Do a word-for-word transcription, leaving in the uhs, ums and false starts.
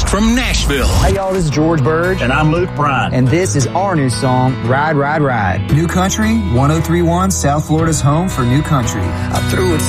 Podcast from Nashville. Hey, y'all, this is George Burge. And I'm Luke Bryan. And this is our new song, Ride, Ride, Ride. New Country, one oh three point one, South Florida's home for new country. I threw it